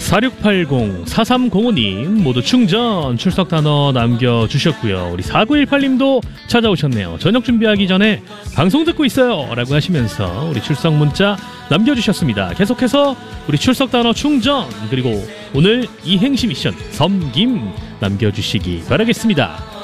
4680, 4305님 모두 충전 출석 단어 남겨주셨고요. 우리 4918님도 찾아오셨네요. 저녁 준비하기 전에 방송 듣고 있어요 라고 하시면서 우리 출석 문자 남겨주셨습니다. 계속해서 우리 출석 단어 충전 그리고 오늘 이행시 미션 섬김 남겨주시기 바라겠습니다.